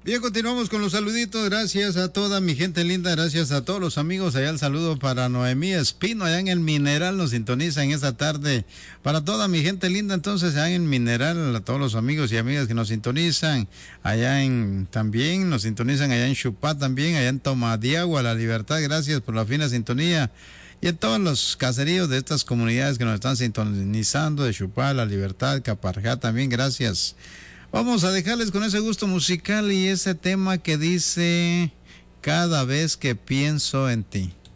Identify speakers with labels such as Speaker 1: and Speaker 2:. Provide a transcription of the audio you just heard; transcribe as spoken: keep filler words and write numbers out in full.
Speaker 1: Bien, continuamos con los saluditos. Gracias a toda mi gente linda, gracias a todos los amigos. Allá el saludo para Noemí Espino, allá en el Mineral nos sintonizan esta tarde. Para toda mi gente linda, entonces, allá en el Mineral, a todos los amigos y amigas que nos sintonizan. Allá en, también nos sintonizan allá en Chupá también, allá en Tomadiagua, La Libertad. Gracias por la fina sintonía. Y en todos los caseríos de estas comunidades que nos están sintonizando, de Chupá, La Libertad, Caparjá también, gracias. Vamos a dejarles con ese gusto musical y ese tema que dice Cada vez que pienso en ti.